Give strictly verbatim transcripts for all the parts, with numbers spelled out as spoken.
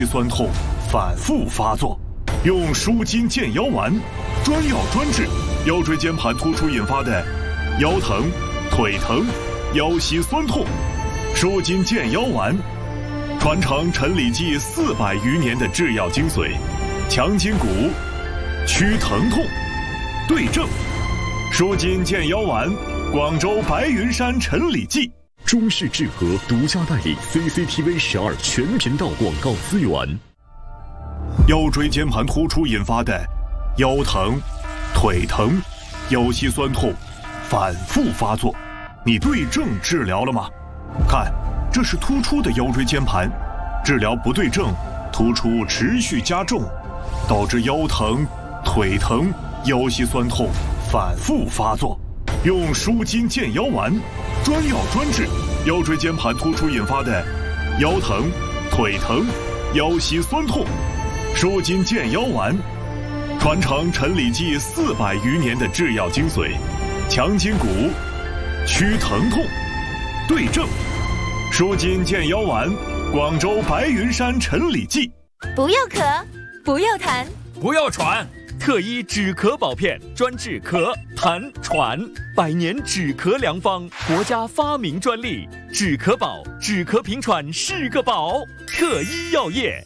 酸痛反复发作，用舒筋健腰丸，专药专治腰椎间盘突出引发的腰疼、腿疼、腰膝酸痛。舒筋健腰丸，传承陈李济四百余年的制药精髓，强筋骨，祛疼痛，对症。舒筋健腰丸，广州白云山陈李济。 中式制和独家代理 C C T V 十二全频道广告资源。 腰椎间盘突出引发的腰疼、腿疼、腰膝酸痛反复发作，你对症治疗了吗？看，这是突出的腰椎间盘，治疗不对症，突出持续加重，导致腰疼、腿疼、腰膝酸痛反复发作。用舒筋健腰丸，专药专治腰椎间盘突出引发的腰疼、腿疼、腰膝酸痛。舒筋健腰丸，传承陈李济四百余年的制药精髓，强筋骨，祛疼痛，对症。舒筋健腰丸，广州白云山陈李济。 不要咳，不要痰， 不要喘。特医止咳宝片，专治咳、痰、喘，百年止咳良方，国家发明专利。止咳宝，止咳平喘是个宝。特医药业。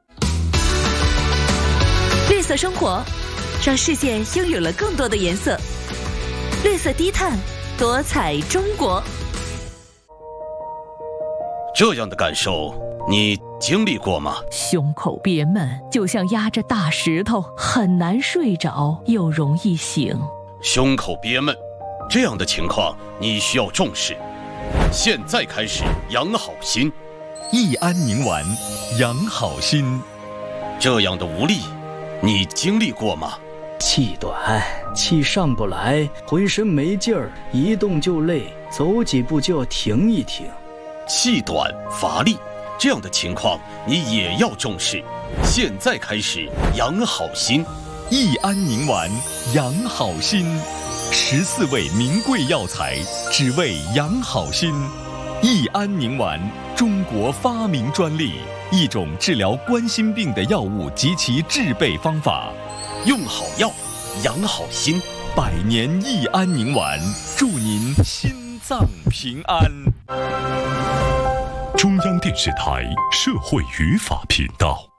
绿色生活，让世界拥有了更多的颜色。绿色低碳，多彩中国。 这样的感受，你经历过吗？ 胸口憋闷，就像压着大石头，很难睡着，又容易醒。 胸口憋闷，这样的情况你需要重视。现在开始养好心， 益安宁丸，养好心。 这样的无力，你经历过吗？ 气短，气上不来，浑身没劲儿，一动就累，走几步就要停一停。 气短乏力，这样的情况你也要重视。现在开始养好心， 益安宁丸，养好心。十四味名贵药材，只为养好心。益安宁丸，中国发明专利，一种治疗冠心病的药物及其制备方法。 用好药，养好心。 百年益安宁丸，祝您心脏平安。 中央电视台社会语法频道。